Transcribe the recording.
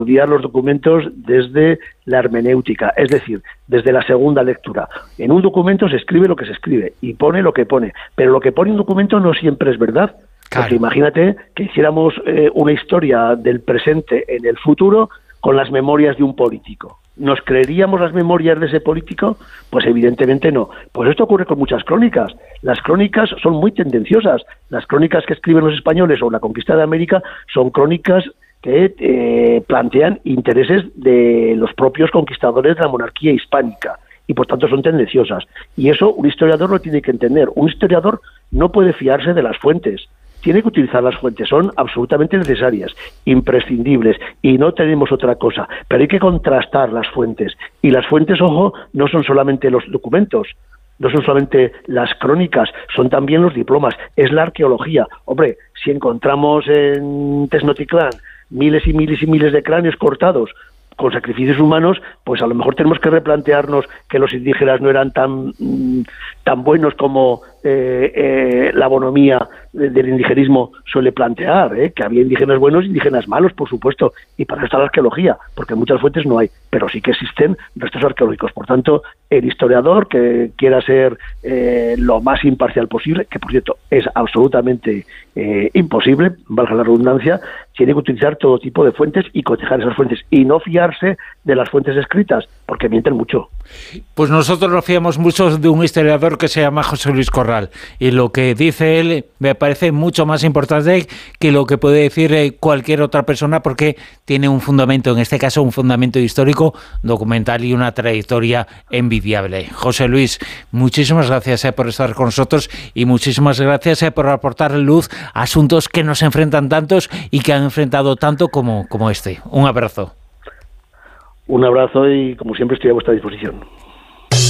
estudiar los documentos desde la hermenéutica, es decir, desde la segunda lectura. En un documento se escribe lo que se escribe y pone lo que pone, pero lo que pone un documento no siempre es verdad. Claro. Porque imagínate que hiciéramos una historia del presente en el futuro con las memorias de un político. ¿Nos creeríamos las memorias de ese político? Pues evidentemente no. Pues esto ocurre con muchas crónicas. Las crónicas son muy tendenciosas. Las crónicas que escriben los españoles sobre la conquista de América son crónicas que plantean intereses de los propios conquistadores de la monarquía hispánica y por tanto son tendenciosas. Y eso un historiador lo tiene que entender. Un historiador no puede fiarse de las fuentes. Tiene que utilizar las fuentes, son absolutamente necesarias, imprescindibles, y no tenemos otra cosa. Pero hay que contrastar las fuentes. Y las fuentes, ojo, no son solamente los documentos, no son solamente las crónicas, son también los diplomas, es la arqueología. Hombre, si encontramos en Tenochtitlán miles y miles y miles de cráneos cortados con sacrificios humanos, pues a lo mejor tenemos que replantearnos que los indígenas no eran tan buenos como la bonomía del indigenismo suele plantear, que había indígenas buenos e indígenas malos, por supuesto, y para eso está la arqueología, porque en muchas fuentes no hay, pero sí que existen restos arqueológicos. Por tanto, el historiador que quiera ser lo más imparcial posible, que por cierto es absolutamente imposible, valga la redundancia, tiene que utilizar todo tipo de fuentes y cotejar esas fuentes y no fiarse de las fuentes escritas, porque mienten mucho. Pues nosotros nos fiamos mucho de un historiador que se llama José Luis Corral, y lo que dice él me parece mucho más importante que lo que puede decir cualquier otra persona, porque tiene un fundamento, en este caso un fundamento histórico, documental y una trayectoria envidiable. José Luis, muchísimas gracias por estar con nosotros y muchísimas gracias por aportar luz a asuntos que nos enfrentan tantos y que han enfrentado tanto como este. Un abrazo. Un abrazo y, como siempre, estoy a vuestra disposición.